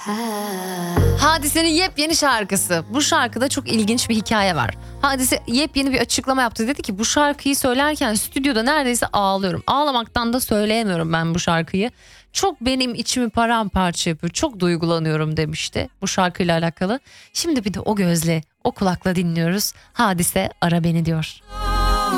Hadise'nin yepyeni şarkısı. Bu şarkıda çok ilginç bir hikaye var. Hadise yepyeni bir açıklama yaptı. Dedi ki bu şarkıyı söylerken stüdyoda neredeyse ağlıyorum. Ağlamaktan da söyleyemiyorum ben bu şarkıyı. Çok benim içimi paramparça yapıyor. Çok duygulanıyorum demişti bu şarkıyla alakalı. Şimdi bir de o gözle, o kulakla dinliyoruz. Hadise Ara Beni diyor.